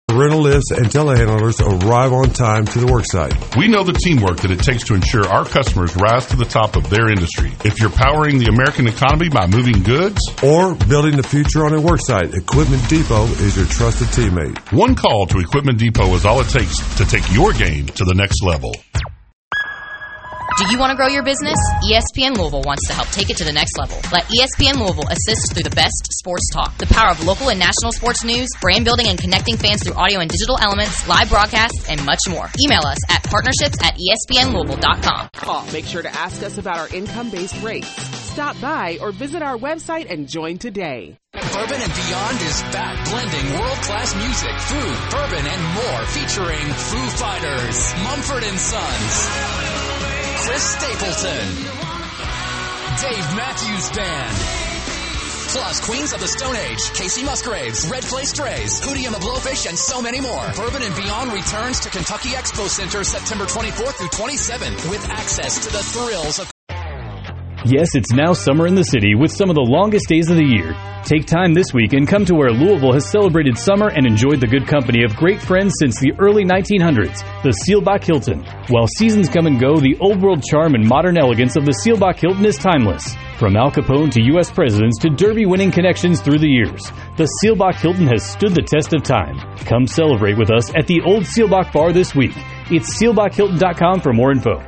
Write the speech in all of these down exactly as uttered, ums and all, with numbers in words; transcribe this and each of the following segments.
Rental lifts and telehandlers arrive on time to the worksite. We know the teamwork that it takes to ensure our customers rise to the top of their industry. If you're powering the American economy by moving goods or building the future on a worksite, Equipment Depot is your trusted teammate. One call to Equipment Depot is all it takes to take your game to the next level. Do you want to grow your business? E S P N Louisville wants to help take it to the next level. Let E S P N Louisville assist through the best sports talk. The power of local and national sports news, brand building and connecting fans through audio and digital elements, live broadcasts, and much more. Email us at partnerships at E S P N Louisville dot com. Call. Make sure to ask us about our income-based rates. Stop by or visit our website and join today. Bourbon and Beyond is back, blending world-class music, food, bourbon, and more, featuring Foo Fighters, Mumford and Sons, Chris Stapleton, Dave Matthews Band, plus Queens of the Stone Age, Casey Musgraves, Red Clay Strays, Hootie and the Blowfish, and so many more. Bourbon and Beyond returns to Kentucky Expo Center September twenty-fourth through twenty-seventh with access to the thrills of... Yes, it's now summer in the city with some of the longest days of the year. Take time this week and come to where Louisville has celebrated summer and enjoyed the good company of great friends since the early nineteen hundreds, the Seelbach Hilton. While seasons come and go, the old world charm and modern elegance of the Seelbach Hilton is timeless. From Al Capone to U S presidents to Derby-winning connections through the years, the Seelbach Hilton has stood the test of time. Come celebrate with us at the Old Seelbach Bar this week. It's seelbach hilton dot com for more info.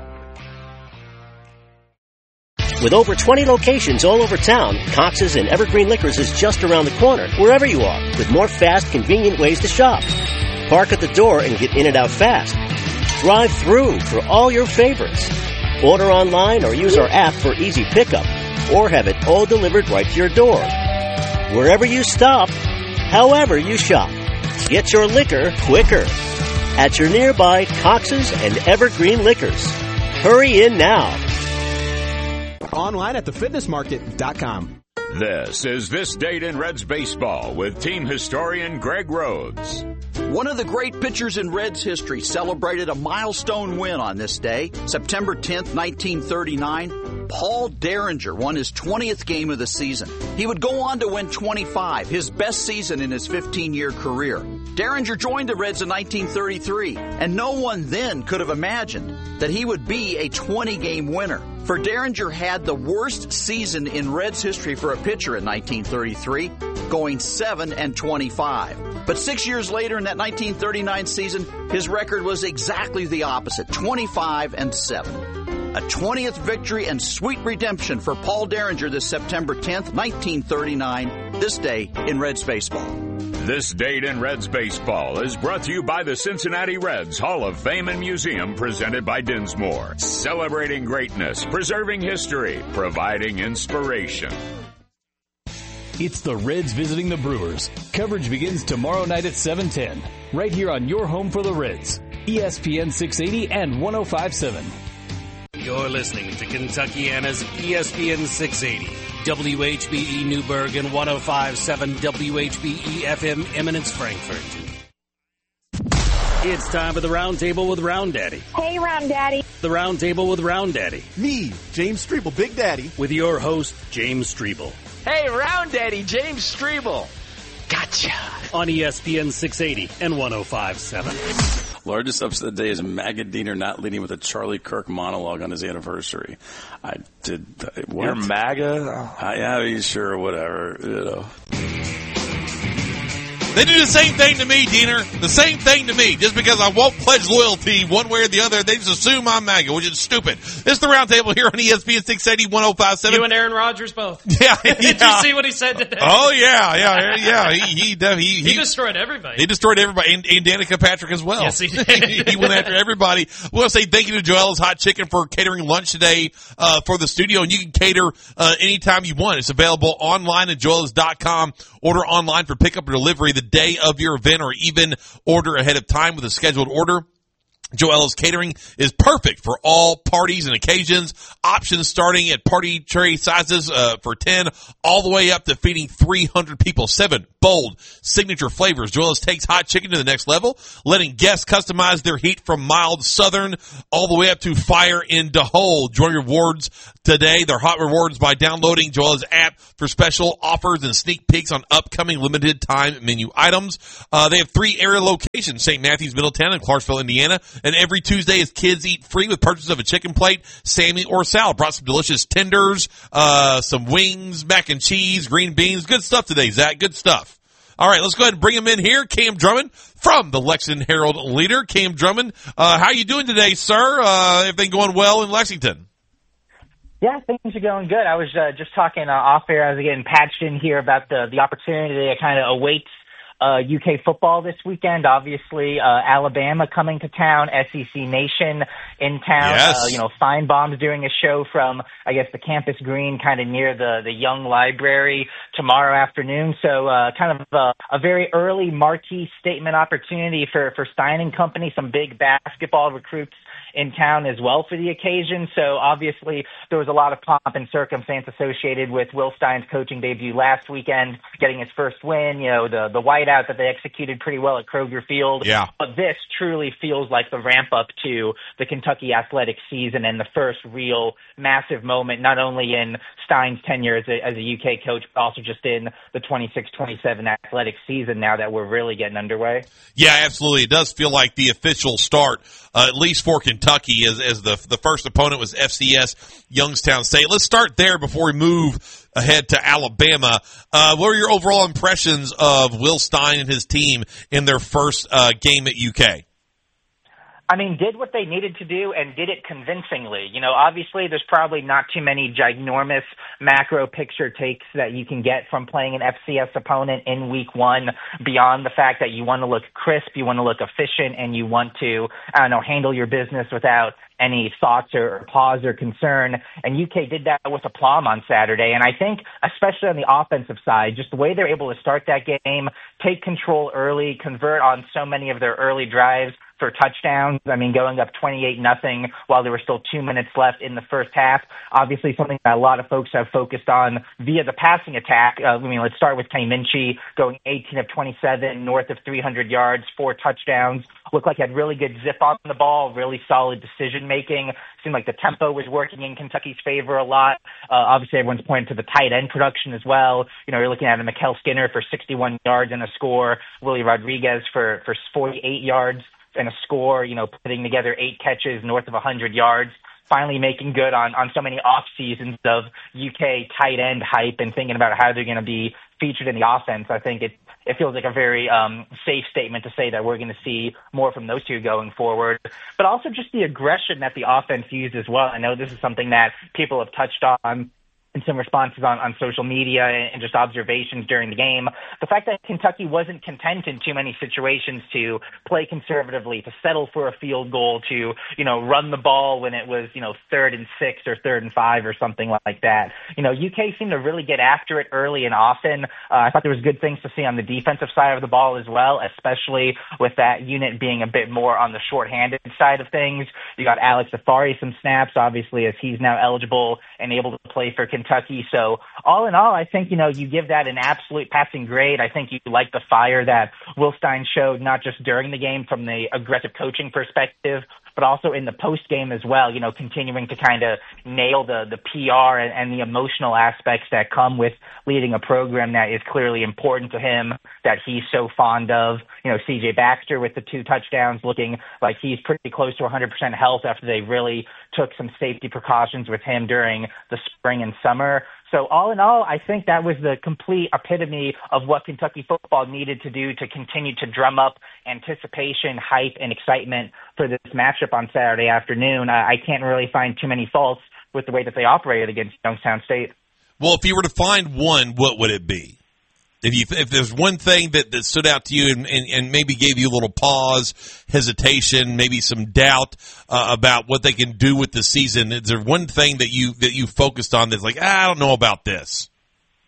With over twenty locations all over town, Cox's and Evergreen Liquors is just around the corner, wherever you are, with more fast, convenient ways to shop. Park at the door and get in and out fast. Drive through for all your favorites. Order online or use our app for easy pickup, or have it all delivered right to your door. Wherever you stop, however you shop, get your liquor quicker. At your nearby Cox's and Evergreen Liquors. Hurry in now. Online at the fitness market dot com. This is This Date in Reds Baseball with team historian Greg Rhodes. One of the great pitchers in Reds history celebrated a milestone win on this day, September tenth, nineteen thirty-nine. Paul Derringer won his twentieth game of the season. He would go on to win twenty-five, his best season in his fifteen-year career. Derringer joined the Reds in nineteen thirty-three, and no one then could have imagined that he would be a twenty-game winner. For Derringer had the worst season in Reds history for a pitcher in nineteen thirty-three, going seven and twenty-five. But six years later in that nineteen thirty-nine season, his record was exactly the opposite, twenty-five and seven. A twentieth victory and sweet redemption for Paul Derringer this September tenth, nineteen thirty-nine, this day in Reds baseball. This Date in Reds Baseball is brought to you by the Cincinnati Reds Hall of Fame and Museum, presented by Dinsmore. Celebrating greatness, preserving history, providing inspiration. It's the Reds visiting the Brewers. Coverage begins tomorrow night at seven ten, right here on your home for the Reds, E S P N six eighty and one oh five point seven. You're listening to Kentuckiana's E S P N six eighty, W H B E Newburgh, and one oh five point seven W H B E F M Eminence Frankfort. It's time for the Round Table with Round Daddy. Hey, Round Daddy. The Round Table with Round Daddy. Me, James Strebel, Big Daddy. With your host, James Strebel. Hey, Round Daddy, James Strebel. Gotcha. On E S P N six eighty and one oh five point seven. Largest upset of the day is Magadiner not leading with a Charlie Kirk monologue on his anniversary. I did. What? You're MAGA? Uh, yeah, sure, whatever. You know. They do the same thing to me, Diener. The same thing to me. Just because I won't pledge loyalty one way or the other, they just assume I'm MAGA, which is stupid. This is the Round Table here on E S P N six eighty, one oh five point seven. You and Aaron Rodgers both. Yeah. Did yeah. you see what he said today? Oh, yeah, yeah, yeah. He he he, he, he destroyed everybody. He destroyed everybody, and, and Danica Patrick as well. Yes, he did. he went after everybody. We want to say thank you to Joella's Hot Chicken for catering lunch today uh, for the studio, and you can cater uh, anytime you want. It's available online at joellas dot com. Order online for pickup or delivery the day of your event, or even order ahead of time with a scheduled order. Joella's Catering is perfect for all parties and occasions. Options starting at party tray sizes uh, for ten, all the way up to feeding three hundred people. Seven bold signature flavors. Joella's takes hot chicken to the next level, letting guests customize their heat from mild southern all the way up to fire into whole. Join rewards today. They're hot rewards by downloading Joella's app for special offers and sneak peeks on upcoming limited time menu items. Uh, they have three area locations: Saint Matthews, Middletown, and Clarksville, Indiana. And every Tuesday is Kids Eat Free with purchase of a chicken plate, salmon, or salad. Brought some delicious tenders, uh, some wings, mac and cheese, green beans. Good stuff today, Zach. Good stuff. All right, let's go ahead and bring him in here. Cam Drummond from the Lexington Herald Leader. Cam Drummond, uh, how you doing today, sir? Uh, everything going well in Lexington? Yeah, things are going good. I was uh, just talking uh, off air. I was getting patched in here about the, the opportunity to kind of await Uh, U K football this weekend. Obviously, uh, Alabama coming to town, S E C Nation in town. Yes. Uh, you know, Feinbaum's doing a show from, I guess, the campus green kind of near the, the Young Library tomorrow afternoon. So, uh, kind of a, a very early marquee statement opportunity for, for Stein and Company, some big basketball recruits in town as well for the occasion. So obviously there was a lot of pomp and circumstance associated with Will Stein's coaching debut last weekend, getting his first win, you know, the, the whiteout that they executed pretty well at Kroger Field. Yeah. But this truly feels like the ramp up to the Kentucky athletic season and the first real massive moment, not only in Stein's tenure as a, as a U K coach, but also just in the twenty-six twenty-seven athletic season now that we're really getting underway. Yeah, absolutely. It does feel like the official start, uh, at least for Kentucky, as, as the the first opponent was F C S Youngstown State. Let's start there before we move ahead to Alabama. Uh, what are your overall impressions of Will Stein and his team in their first uh, game at U K? I mean, did what they needed to do and did it convincingly. You know, obviously there's probably not too many ginormous macro picture takes that you can get from playing an F C S opponent in week one beyond the fact that you want to look crisp, you want to look efficient, and you want to, I don't know, handle your business without any thoughts or pause or concern. And U K did that with aplomb on Saturday. And I think, especially on the offensive side, just the way they're able to start that game, take control early, convert on so many of their early drives for touchdowns. I mean, going up twenty-eight nothing while there were still two minutes left in the first half. Obviously something that a lot of folks have focused on via the passing attack. Uh, I mean, let's start with Kenny Minchie going eighteen of twenty-seven, north of three hundred yards, four touchdowns. Looked like he had really good zip on the ball, really solid decision making. Seemed like the tempo was working in Kentucky's favor a lot. Uh, obviously everyone's pointing to the tight end production as well. You know, you're looking at a Mikael Skinner for sixty-one yards and a score, Willie Rodriguez for, for forty-eight yards and a score, you know, putting together eight catches north of one hundred yards, finally making good on, on so many off seasons of U K tight end hype and thinking about how they're going to be featured in the offense. I think it, it feels like a very um, safe statement to say that we're going to see more from those two going forward, but also just the aggression that the offense used as well. I know this is something that people have touched on in some responses on, on social media and just observations during the game. The fact that Kentucky wasn't content in too many situations to play conservatively, to settle for a field goal, to, you know, run the ball when it was, you know, third and six or third and five or something like that. You know, U K seemed to really get after it early and often. Uh, I thought there was good things to see on the defensive side of the ball as well, especially with that unit being a bit more on the shorthanded side of things. You got Alex Afari some snaps, obviously, as he's now eligible and able to play for Kentucky. Kentucky. So all in all, I think, you know, you give that an absolute passing grade. I think you like the fire that Will Stein showed, not just during the game from the aggressive coaching perspective, but also in the post game as well, you know, continuing to kind of nail the, the P R and, and the emotional aspects that come with leading a program that is clearly important to him, that he's so fond of. You know, C J Baxter with the two touchdowns, looking like he's pretty close to one hundred percent health after they really took some safety precautions with him during the spring and summer. So all in all, I think that was the complete epitome of what Kentucky football needed to do to continue to drum up anticipation, hype, and excitement for this matchup on Saturday afternoon. I, I can't really find too many faults with the way that they operated against Youngstown State. Well, if you were to find one, what would it be? If you, if there's one thing that, that stood out to you and, and, and maybe gave you a little pause, hesitation, maybe some doubt uh, about what they can do with the season, is there one thing that you that you focused on that's like, ah, I don't know about this?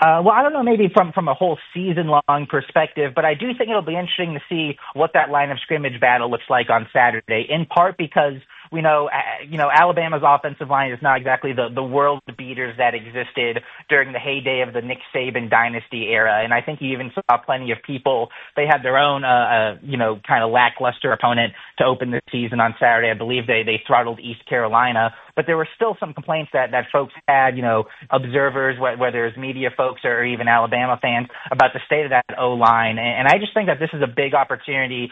Uh, well, I don't know, maybe from, from a whole season-long perspective, but I do think it'll be interesting to see what that line of scrimmage battle looks like on Saturday, in part because we know, uh, you know, Alabama's offensive line is not exactly the, the world beaters that existed during the heyday of the Nick Saban dynasty era. And I think you even saw plenty of people, they had their own, uh, uh, you know, kind of lackluster opponent to open the season on Saturday. I believe they, they throttled East Carolina, but there were still some complaints that, that folks had, you know, observers, whether it's media folks or even Alabama fans, about the state of that O-line. And, and I just think that this is a big opportunity